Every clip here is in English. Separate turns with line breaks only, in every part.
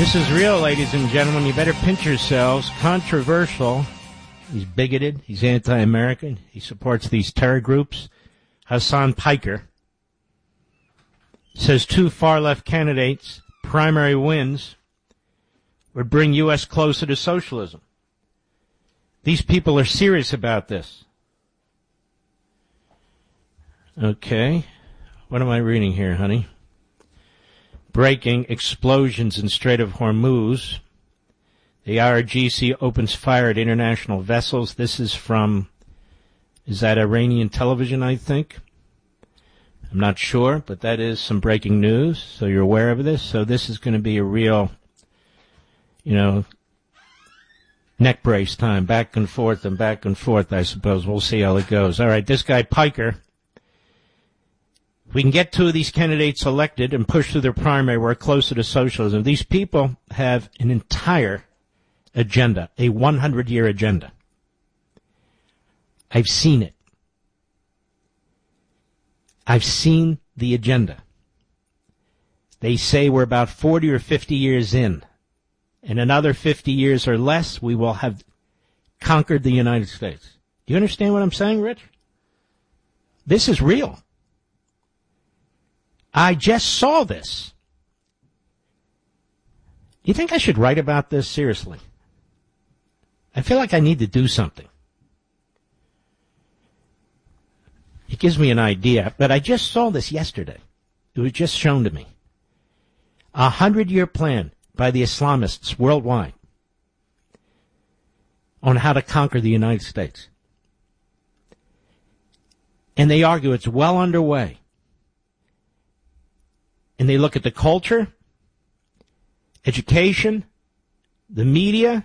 This is real, ladies and gentlemen. You better pinch yourselves. Controversial. He's bigoted. He's anti-American. He supports these terror groups. Hassan Piker says 2 far-left candidates, primary wins, would bring U.S. closer to socialism. These people are serious about this. Okay. What am I reading here, honey? Breaking: explosions in Strait of Hormuz. The IRGC opens fire at international vessels. This is from, is that Iranian television, I think? I'm not sure, but that is some breaking news, so you're aware of this. So this is going to be a real, neck brace time, back and forth, I suppose. We'll see how it goes. All right, this guy Piker, if we can get 2 of these candidates elected and push through their primary, we're closer to socialism. These people have an entire agenda, a 100-year agenda. I've seen it. I've seen the agenda. They say we're about 40 or 50 years in. In another 50 years or less, we will have conquered the United States. Do you understand what I'm saying, Rich? This is real. I just saw this. Do you think I should write about this seriously? I feel like I need to do something. It gives me an idea, but I just saw this yesterday. It was just shown to me. 100-year plan by the Islamists worldwide on how to conquer the United States. And they argue it's well underway. And they look at the culture, education, the media,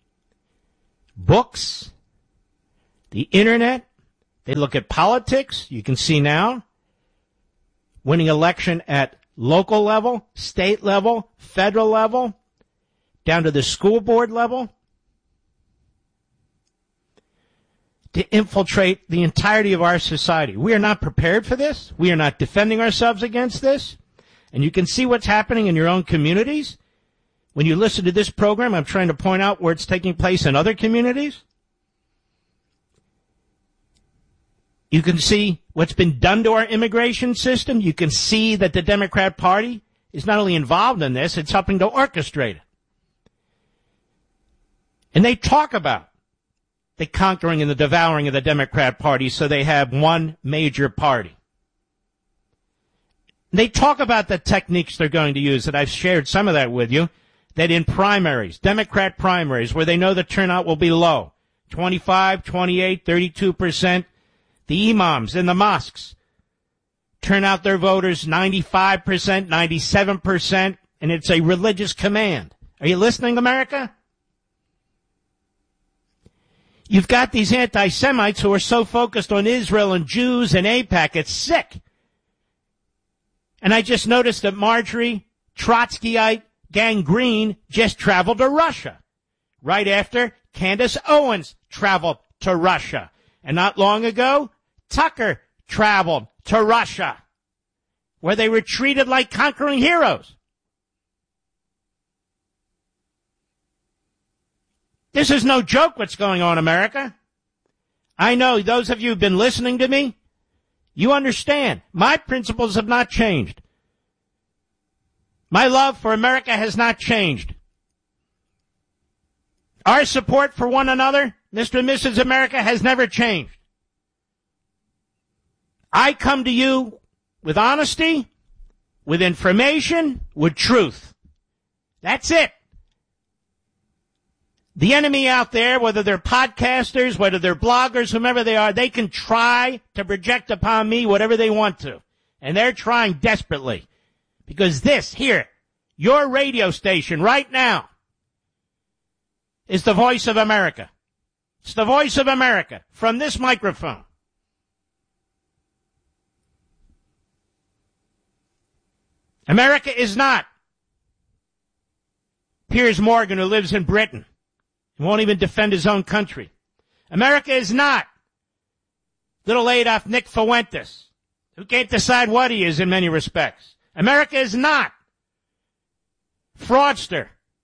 books, the internet. They look at politics. You can see now winning election at local level, state level, federal level, down to the school board level, to infiltrate the entirety of our society. We are not prepared for this. We are not defending ourselves against this. And you can see what's happening in your own communities. When you listen to this program, I'm trying to point out where it's taking place in other communities. You can see what's been done to our immigration system. You can see that the Democrat Party is not only involved in this, it's helping to orchestrate it. And they talk about the conquering and the devouring of the Democrat Party so they have one major party. They talk about the techniques they're going to use, that I've shared some of that with you, that in primaries, Democrat primaries, where they know the turnout will be low, 25, 28, 32%, the imams in the mosques turn out their voters 95%, 97%, and it's a religious command. Are you listening, America? You've got these anti-Semites who are so focused on Israel and Jews and AIPAC, it's sick. And I just noticed that Marjorie Trotskyite Gangrene just traveled to Russia, right after Candace Owens traveled to Russia. And not long ago, Tucker traveled to Russia, where they were treated like conquering heroes. This is no joke what's going on, America. I know those of you who've been listening to me, you understand. My principles have not changed. My love for America has not changed. Our support for one another, Mr. and Mrs. America, has never changed. I come to you with honesty, with information, with truth. That's it. The enemy out there, whether they're podcasters, whether they're bloggers, whomever they are, they can try to project upon me whatever they want to. And they're trying desperately. Because this here, your radio station right now, is the voice of America. It's the voice of America from this microphone. America is not Piers Morgan, who lives in Britain and won't even defend his own country. America is not little Adolf Nick Fuentes, who can't decide what he is in many respects. America is not fraudster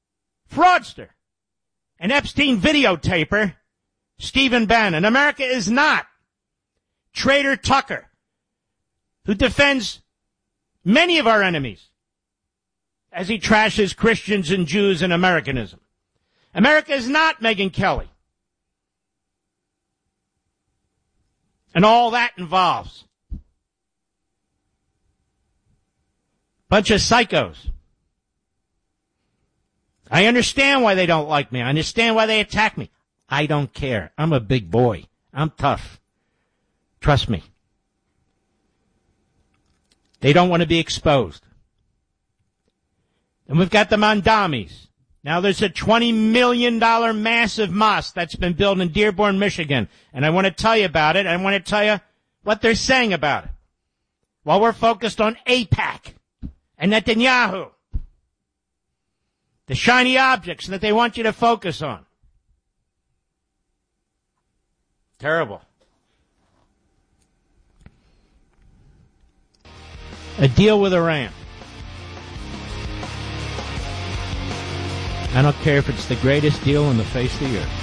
fraudster, an Epstein videotaper, Stephen Bannon. America is not Traitor Tucker, who defends many of our enemies as he trashes Christians and Jews and Americanism. America is not Megyn Kelly. And all that involves. Bunch of psychos. I understand why they don't like me. I understand why they attack me. I don't care. I'm a big boy. I'm tough. Trust me. They don't want to be exposed. And we've got the Mandamis. Now there's a $20 million massive mosque that's been built in Dearborn, Michigan. And I want to tell you about it. I want to tell you what they're saying about it. While we're focused on AIPAC and Netanyahu. The shiny objects that they want you to focus on. Terrible. A deal with Iran. I don't care if it's the greatest deal on the face of the earth.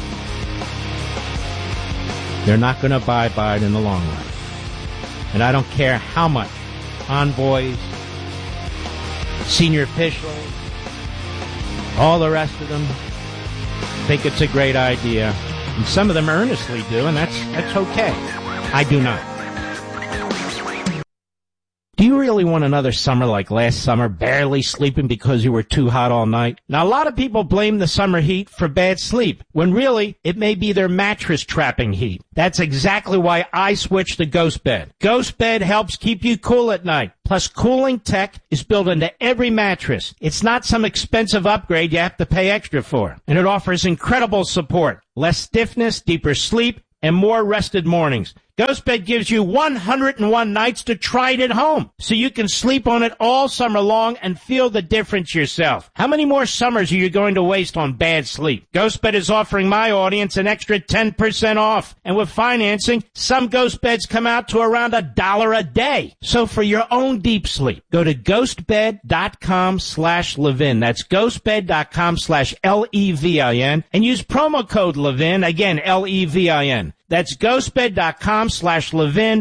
They're not going to abide by it in the long run. And I don't care how much envoys, senior officials, all the rest of them think it's a great idea. And some of them earnestly do, and that's okay. I do not. Do you really want another summer like last summer, barely sleeping because you were too hot all night? Now, a lot of people blame the summer heat for bad sleep, when really, it may be their mattress trapping heat. That's exactly why I switched to Ghost Bed. Ghost Bed helps keep you cool at night. Plus, cooling tech is built into every mattress. It's not some expensive upgrade you have to pay extra for. And it offers incredible support, less stiffness, deeper sleep, and more rested mornings. GhostBed gives you 101 nights to try it at home, so you can sleep on it all summer long and feel the difference yourself. How many more summers are you going to waste on bad sleep? GhostBed is offering my audience an extra 10% off. And with financing, some GhostBeds come out to around $1 a day. So for your own deep sleep, go to ghostbed.com/Levin. That's ghostbed.com/LEVIN and use promo code Levin, again, LEVIN. That's ghostbed.com/Levin.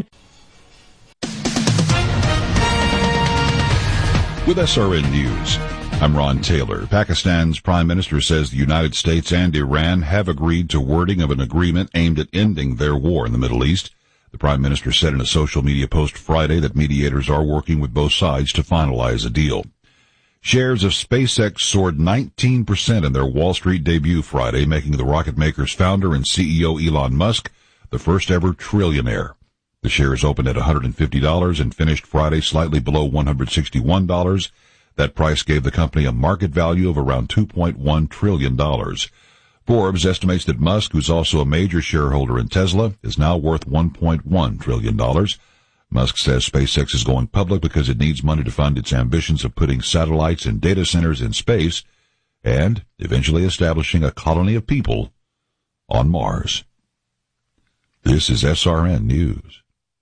With SRN News, I'm Ron Taylor. Pakistan's Prime Minister says the United States and Iran have agreed to wording of an agreement aimed at ending their war in the Middle East. The Prime Minister said in a social media post Friday that mediators are working with both sides to finalize a deal. Shares of SpaceX soared 19% in their Wall Street debut Friday, making the rocket maker's founder and CEO Elon Musk the first ever trillionaire. The shares opened at $150 and finished Friday slightly below $161. That price gave the company a market value of around $2.1 trillion. Forbes estimates that Musk, who's also a major shareholder in Tesla, is now worth $1.1 trillion. Musk says SpaceX is going public because it needs money to fund its ambitions of putting satellites and data centers in space and eventually establishing a colony of people on Mars. This is SRN News.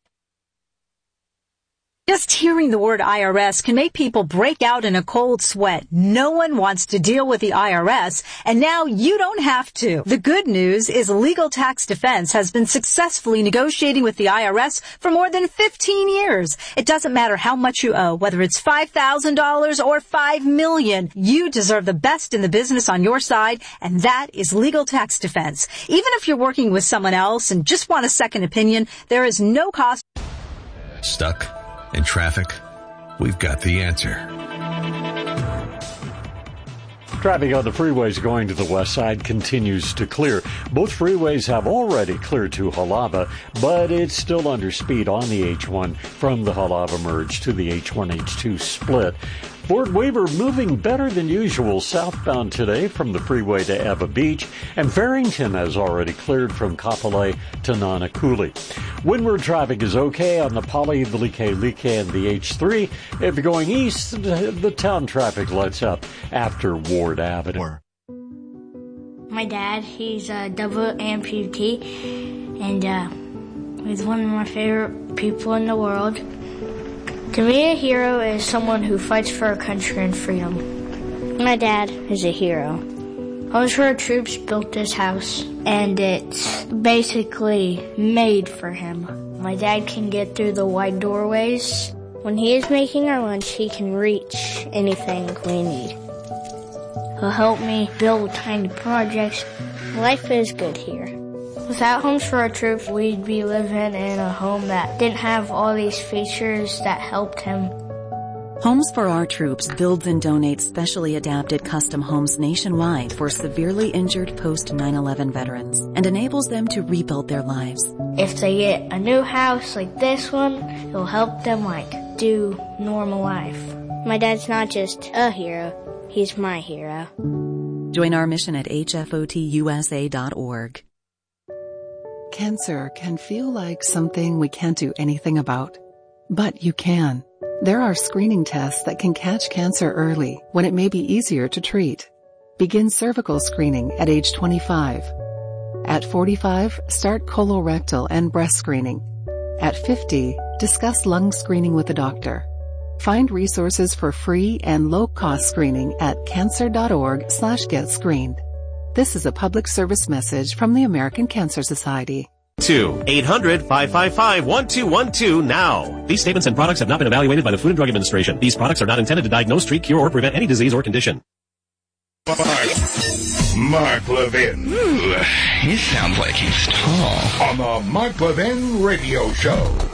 Just hearing the word IRS can make people break out in a cold sweat. No one wants to deal with the IRS, and now you don't have to. The good news is Legal Tax Defense has been successfully negotiating with the IRS for more than 15 years. It doesn't matter how much you owe, whether it's $5,000 or $5 million. You deserve the best in the business on your side, and that is Legal Tax Defense. Even if you're working with someone else and just want a second opinion, there is no cost.
Stuck in traffic? We've got the answer.
Traffic on the freeways going to the west side continues to clear. Both freeways have already cleared to Halava, but it's still under speed on the H1 from the Halava merge to the H1-H2 split. Fort Weaver moving better than usual southbound today from the freeway to Eva Beach, and Farrington has already cleared from Kapolei to Nanakuli. Windward traffic is okay on the Pali, the Like, and the H3. If you're going east, the town traffic lets up after Ward Avenue.
My dad, he's a double amputee, and he's one of my favorite people in the world. To me, a hero is someone who fights for our country and freedom. My dad is a hero. Homes for Our Troops built this house, and it's basically made for him. My dad can get through the wide doorways. When he is making our lunch, he can reach anything we need. He'll help me build tiny projects. Life is good here. Without Homes for Our Troops, we'd be living in a home that didn't have all these features that helped him.
Homes for Our Troops builds and donates specially adapted custom homes nationwide for severely injured post-9/11 veterans and enables them to rebuild their lives.
If they get a new house like this one, it'll help them do normal life. My dad's not just a hero, he's my hero.
Join our mission at hfotusa.org.
Cancer can feel like something we can't do anything about, but you can. There are screening tests that can catch cancer early when it may be easier to treat. Begin cervical screening at age 25. At 45, start colorectal and breast screening. At 50, discuss lung screening with a doctor. Find resources for free and low-cost screening at cancer.org/getscreened. This is a public service message from the American Cancer Society.
800-555-1212 now. These statements and products have not been evaluated by the Food and Drug Administration. These products are not intended to diagnose, treat, cure, or prevent any disease or condition.
Mark Levin.
Ooh, he sounds like he's tall.
On the Mark Levin Radio Show.